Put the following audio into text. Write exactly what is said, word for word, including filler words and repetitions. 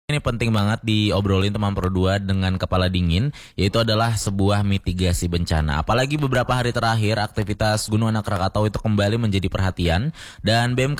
Ini penting banget diobrolin teman Pro dua dengan kepala dingin, yaitu adalah sebuah mitigasi bencana. Apalagi beberapa hari terakhir aktivitas Gunung Anak Krakatau itu kembali menjadi perhatian dan B M K